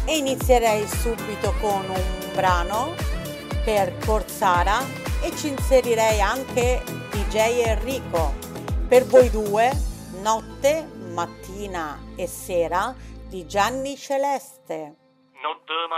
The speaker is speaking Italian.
e inizierei subito con un brano per Corsara e ci inserirei anche DJ Enrico. Per voi due, Notte, mattina e sera di Gianni Celeste. Notte,